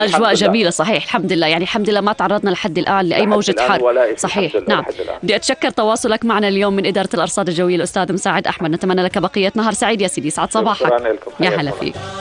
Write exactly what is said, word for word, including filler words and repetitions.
أجواء جميلة صحيح، الحمد لله، يعني الحمد لله ما تعرضنا لحد الآن لأي موجة حر. صحيح نعم. بدي أتشكر تواصلك معنا اليوم من إدارة الأرصاد الجوية الأستاذ مساعد أحمد، نتمنى لك بقية نهار سعيد يا سيدي، سعد صباحك. يا هلا فيك.